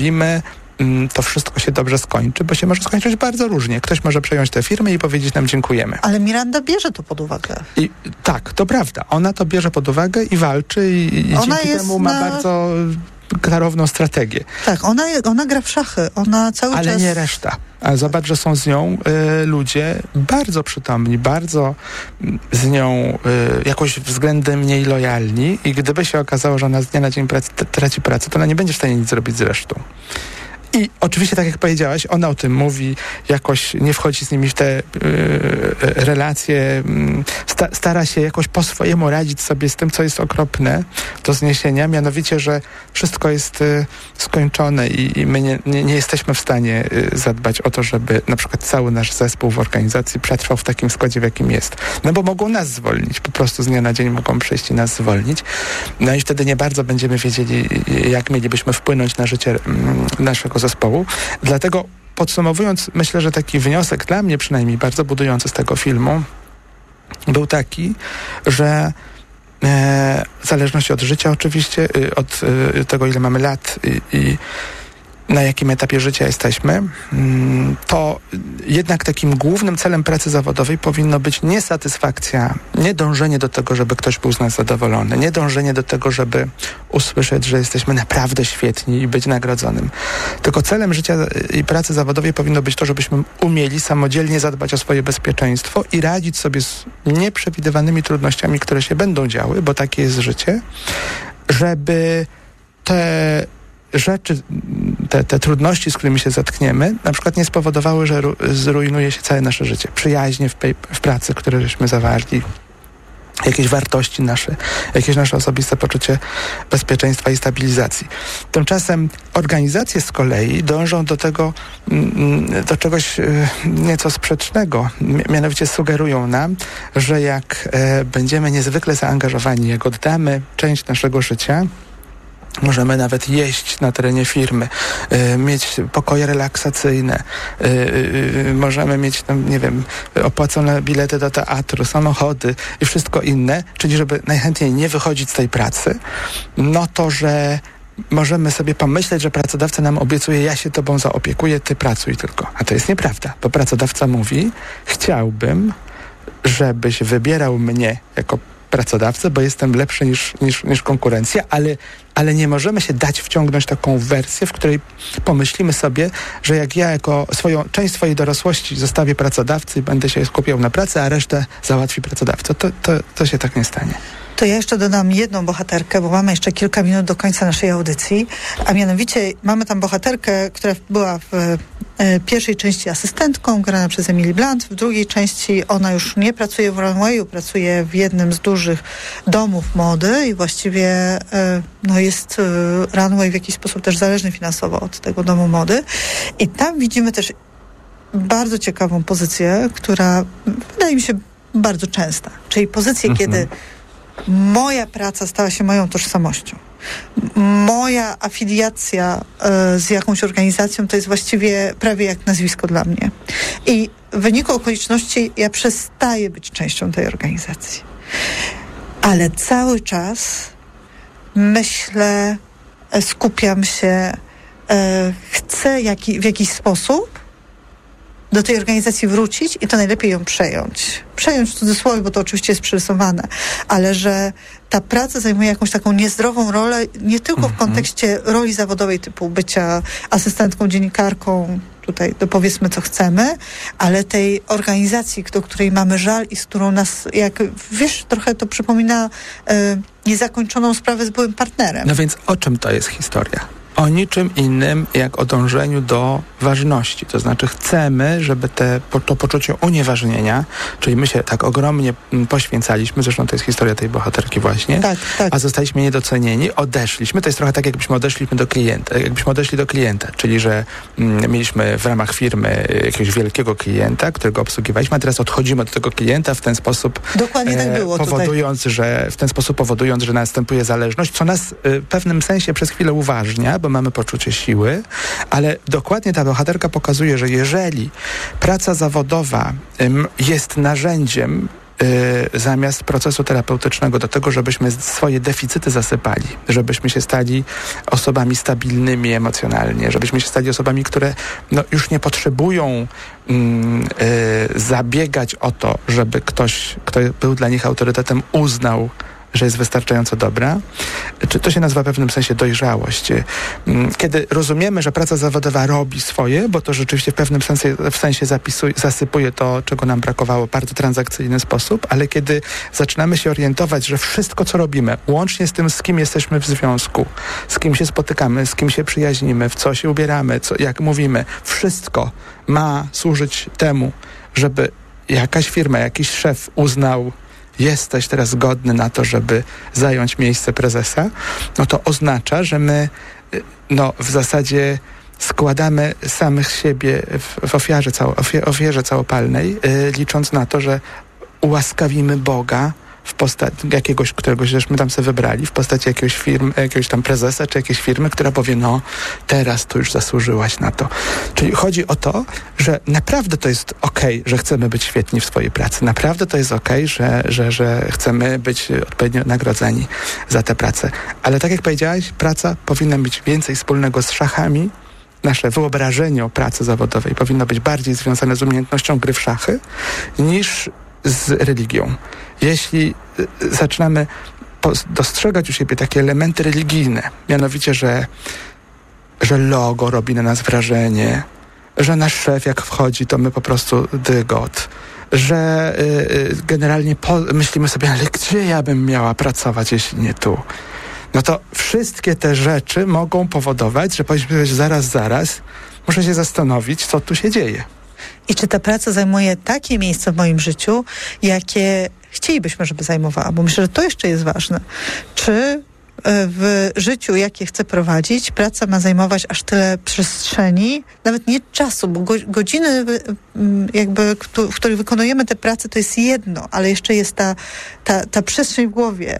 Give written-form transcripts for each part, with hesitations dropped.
to wszystko się dobrze skończy, bo się może skończyć bardzo różnie. Ktoś może przejąć tę firmę i powiedzieć nam dziękujemy. Ale Miranda bierze to pod uwagę. I tak, to prawda. Ona to bierze pod uwagę i walczy i dzięki temu ma bardzo klarowną strategię. Tak, ona gra w szachy. Ona cały czas... Ale nie reszta. A zobacz, że są z nią ludzie bardzo przytomni, bardzo z nią jakoś względem mniej lojalni i gdyby się okazało, że ona z dnia na dzień traci pracę, to ona nie będzie w stanie nic zrobić z resztą. I oczywiście, tak jak powiedziałaś, ona o tym mówi, jakoś nie wchodzi z nimi w te relacje, stara się jakoś po swojemu radzić sobie z tym, co jest okropne do zniesienia, mianowicie, że wszystko jest skończone i my nie jesteśmy w stanie zadbać o to, żeby na przykład cały nasz zespół w organizacji przetrwał w takim składzie, w jakim jest. No bo mogą nas zwolnić, po prostu z dnia na dzień mogą przyjść i nas zwolnić. No i wtedy nie bardzo będziemy wiedzieli, jak mielibyśmy wpłynąć na życie naszego zespołu. Dlatego podsumowując, myślę, że taki wniosek dla mnie przynajmniej bardzo budujący z tego filmu był taki, że w zależności od życia oczywiście, od tego ile mamy lat i na jakim etapie życia jesteśmy, to jednak takim głównym celem pracy zawodowej powinno być nie satysfakcja, nie dążenie do tego, żeby ktoś był z nas zadowolony, nie dążenie do tego, żeby usłyszeć, że jesteśmy naprawdę świetni i być nagrodzonym. Tylko celem życia i pracy zawodowej powinno być to, żebyśmy umieli samodzielnie zadbać o swoje bezpieczeństwo i radzić sobie z nieprzewidywanymi trudnościami, które się będą działy, bo takie jest życie, żeby te rzeczy, te trudności, z którymi się zetkniemy, na przykład nie spowodowały, że zrujnuje się całe nasze życie. Przyjaźnie w pracy, które żeśmy zawarli, jakieś wartości nasze, jakieś nasze osobiste poczucie bezpieczeństwa i stabilizacji. Tymczasem organizacje z kolei dążą do tego, do czegoś nieco sprzecznego. Mianowicie sugerują nam, że jak będziemy niezwykle zaangażowani, jak oddamy część naszego życia, możemy nawet jeść na terenie firmy, mieć pokoje relaksacyjne, możemy mieć tam, nie wiem, opłacone bilety do teatru, samochody i wszystko inne, czyli żeby najchętniej nie wychodzić z tej pracy, no to, że możemy sobie pomyśleć, że pracodawca nam obiecuje, ja się tobą zaopiekuję, ty pracuj tylko. A to jest nieprawda, bo pracodawca mówi, chciałbym, żebyś wybierał mnie jako pracodawcę, bo jestem lepszy niż konkurencja, ale nie możemy się dać wciągnąć taką wersję, w której pomyślimy sobie, że jak ja jako część swojej dorosłości zostawię pracodawcy i będę się skupiał na pracy, a resztę załatwi pracodawca. To się tak nie stanie. To ja jeszcze dodam jedną bohaterkę, bo mamy jeszcze kilka minut do końca naszej audycji, a mianowicie mamy tam bohaterkę, która była w pierwszej części asystentką, grana przez Emily Blunt, w drugiej części ona już nie pracuje w Runwayu, pracuje w jednym z dużych domów mody i właściwie jest Runway w jakiś sposób też zależny finansowo od tego domu mody. I tam widzimy też bardzo ciekawą pozycję, która wydaje mi się bardzo częsta, czyli pozycję, kiedy moja praca stała się moją tożsamością. Moja afiliacja z jakąś organizacją to jest właściwie prawie jak nazwisko dla mnie. I w wyniku okoliczności ja przestaję być częścią tej organizacji. Ale cały czas myślę, skupiam się, chcę w jakiś sposób do tej organizacji wrócić i to najlepiej ją przejąć. Przejąć w cudzysłowie, bo to oczywiście jest przerysowane, ale że ta praca zajmuje jakąś taką niezdrową rolę, nie tylko w kontekście roli zawodowej typu bycia asystentką, dziennikarką, tutaj dopowiedzmy co chcemy, ale tej organizacji, do której mamy żal i z którą nas, jak wiesz, trochę to przypomina niezakończoną sprawę z byłym partnerem. No więc o czym to jest historia? O niczym innym jak o dążeniu do ważności. To znaczy chcemy, żeby to poczucie unieważnienia, czyli my się tak ogromnie poświęcaliśmy, zresztą to jest historia tej bohaterki właśnie, tak. A zostaliśmy niedocenieni, odeszliśmy. To jest trochę tak, jakbyśmy odeszli do klienta, czyli że mieliśmy w ramach firmy jakiegoś wielkiego klienta, którego obsługiwaliśmy, a teraz odchodzimy od tego klienta w ten sposób dokładnie tak było powodując, że następuje zależność, co nas w pewnym sensie przez chwilę uważnia, bo mamy poczucie siły, ale dokładnie ta bohaterka pokazuje, że jeżeli praca zawodowa jest narzędziem zamiast procesu terapeutycznego do tego, żebyśmy swoje deficyty zasypali, żebyśmy się stali osobami stabilnymi emocjonalnie, żebyśmy się stali osobami, które już nie potrzebują zabiegać o to, żeby ktoś, kto był dla nich autorytetem, uznał, że jest wystarczająco dobra. Czy to się nazywa w pewnym sensie dojrzałość. Kiedy rozumiemy, że praca zawodowa robi swoje, bo to rzeczywiście w pewnym sensie zasypuje to, czego nam brakowało w bardzo transakcyjny sposób, ale kiedy zaczynamy się orientować, że wszystko, co robimy, łącznie z tym, z kim jesteśmy w związku, z kim się spotykamy, z kim się przyjaźnimy, w co się ubieramy, jak mówimy, wszystko ma służyć temu, żeby jakaś firma, jakiś szef uznał, jesteś teraz godny na to, żeby zająć miejsce prezesa, to oznacza, że my w zasadzie składamy samych siebie w ofierze całopalnej, licząc na to, że ułaskawimy Boga w postaci jakiegoś, któregoś żeśmy tam sobie wybrali, w postaci jakiegoś tam prezesa, czy jakiejś firmy, która powie, teraz to już zasłużyłaś na to. Czyli chodzi o to, że naprawdę to jest okej, że chcemy być świetni w swojej pracy. Naprawdę to jest okej, że chcemy być odpowiednio nagrodzeni za tę pracę. Ale tak jak powiedziałaś, praca powinna mieć więcej wspólnego z szachami. Nasze wyobrażenie o pracy zawodowej powinno być bardziej związane z umiejętnością gry w szachy niż z religią. Jeśli zaczynamy dostrzegać u siebie takie elementy religijne, mianowicie, że logo robi na nas wrażenie, że nasz szef jak wchodzi, to my po prostu dygot, że generalnie myślimy sobie, ale gdzie ja bym miała pracować, jeśli nie tu? To wszystkie te rzeczy mogą powodować, że powiedzmy, zaraz, muszę się zastanowić, co tu się dzieje. I czy ta praca zajmuje takie miejsce w moim życiu, jakie chcielibyśmy, żeby zajmowała? Bo myślę, że to jeszcze jest ważne. Czy w życiu, jakie chcę prowadzić, praca ma zajmować aż tyle przestrzeni, nawet nie czasu, bo godziny w których wykonujemy tę pracę, to jest jedno, ale jeszcze jest ta przestrzeń w głowie,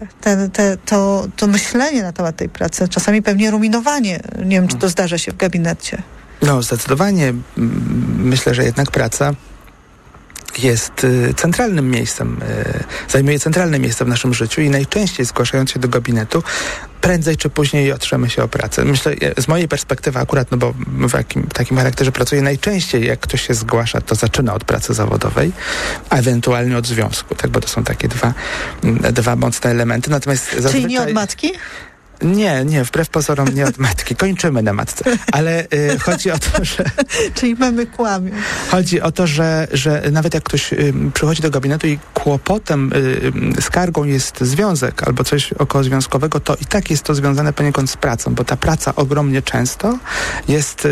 to myślenie na temat tej pracy, czasami pewnie ruminowanie. Nie wiem, czy to zdarza się w gabinecie. Zdecydowanie myślę, że jednak praca jest centralnym miejscem, zajmuje centralne miejsce w naszym życiu i najczęściej zgłaszając się do gabinetu, prędzej czy później otrzemy się o pracę. Myślę, z mojej perspektywy akurat, bo w takim charakterze pracuję, najczęściej jak ktoś się zgłasza, to zaczyna od pracy zawodowej, a ewentualnie od związku, tak, bo to są takie dwa mocne elementy. Natomiast zazwyczaj... Czyli nie od matki? Nie, wbrew pozorom nie od matki. Kończymy na matce. Ale chodzi o to, że... Czyli mamy kłamią. Chodzi o to, że nawet jak ktoś przychodzi do gabinetu i kłopotem, skargą jest związek albo coś okołozwiązkowego, to i tak jest to związane poniekąd z pracą, bo ta praca ogromnie często jest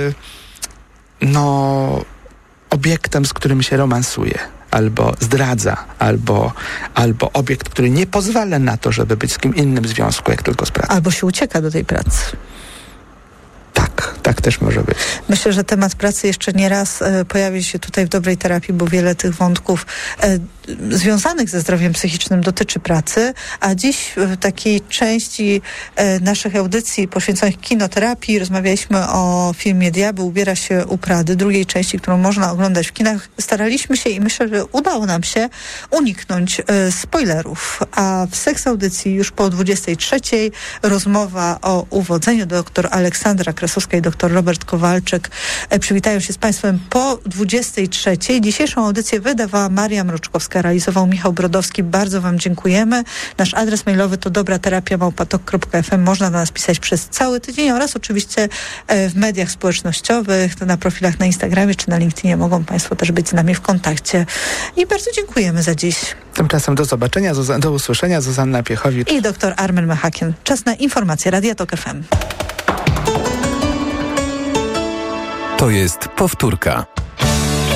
obiektem, z którym się romansuje. Albo zdradza, albo obiekt, który nie pozwala na to, żeby być z kim innym w związku, jak tylko z pracy. Albo się ucieka do tej pracy. Tak też może być. Myślę, że temat pracy jeszcze nie raz pojawi się tutaj w Dobrej Terapii, bo wiele tych wątków związanych ze zdrowiem psychicznym dotyczy pracy, a dziś w takiej części naszych audycji poświęconych kinoterapii rozmawialiśmy o filmie Diabeł ubiera się u Prady, drugiej części, którą można oglądać w kinach. Staraliśmy się i myślę, że udało nam się uniknąć spoilerów, a w seks audycji już po 23:00 rozmowa o uwodzeniu. Doktor Aleksandra Krasowska i doktor Robert Kowalczyk przywitają się z Państwem po 23:00. Dzisiejszą audycję wydawała Maria Mroczkowska, realizował Michał Brodowski. Bardzo Wam dziękujemy. Nasz adres mailowy to dobraterapia@tok.fm. Można do nas pisać przez cały tydzień oraz oczywiście w mediach społecznościowych, na profilach na Instagramie czy na LinkedInie mogą Państwo też być z nami w kontakcie. I bardzo dziękujemy za dziś. Tymczasem do zobaczenia, do usłyszenia. Zuzanna Piechowicz i doktor Armen Mechakian. Czas na informacje Radia Tok FM. To jest powtórka.